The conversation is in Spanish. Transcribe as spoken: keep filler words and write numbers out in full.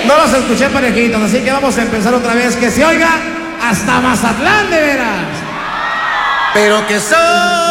No los escuché parejitos, así que vamos a empezar otra vez. Que se oiga hasta Mazatlán, de veras. Pero que soy